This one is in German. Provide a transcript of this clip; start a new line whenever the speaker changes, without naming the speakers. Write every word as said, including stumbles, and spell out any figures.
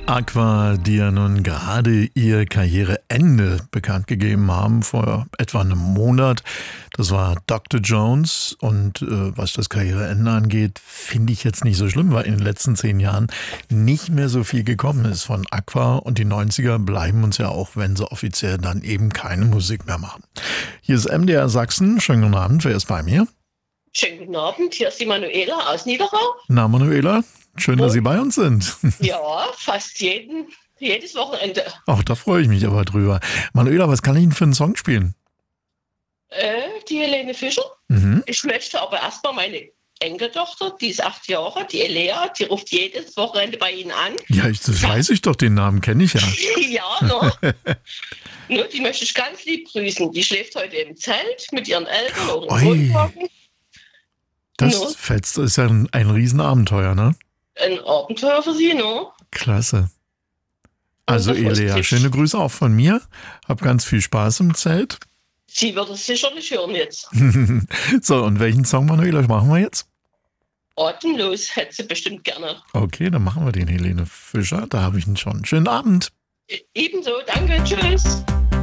Aqua, die ja nun gerade ihr Karriereende bekannt gegeben haben, vor etwa einem Monat. Das war Doktor Jones. Und äh, was das Karriereende angeht, finde ich jetzt nicht so schlimm, weil in den letzten zehn Jahren nicht mehr so viel gekommen ist von Aqua. Und die neunziger bleiben uns ja auch, wenn sie offiziell dann eben keine Musik mehr machen. Hier ist M D R Sachsen. Schönen guten Abend. Wer ist bei mir?
Schönen guten Abend. Hier ist die Manuela aus Niederau.
Na, Manuela? Schön, dass Sie bei uns sind.
Ja, fast jeden, jedes Wochenende.
Ach, da freue ich mich aber drüber. Manuela, was kann ich Ihnen für einen Song spielen?
Äh, die Helene Fischer.
Mhm.
Ich möchte aber erstmal meine Enkeltochter, die ist acht Jahre, die Elea, die ruft jedes Wochenende bei Ihnen an.
Ja, ich, das weiß ich doch, den Namen kenne ich ja.
Ja, no. No, die möchte ich ganz lieb grüßen. Die schläft heute im Zelt mit ihren Eltern oder im
Ui.
Wohnwagen.
Das
No.
fetzt, ist ja ein, ein Riesenabenteuer, ne?
Ein Abenteuer für Sie, no?
Klasse. Also
Und da freut
Elea,
sich.
schöne Grüße auch von mir. Hab ganz viel Spaß im Zelt.
Sie wird es sicherlich hören jetzt.
So, und welchen Song, Manuela, machen wir jetzt?
Atemlos hätte sie bestimmt gerne.
Okay, dann machen wir den Helene Fischer. Da habe ich ihn schon. Schönen Abend.
Ebenso, danke, tschüss.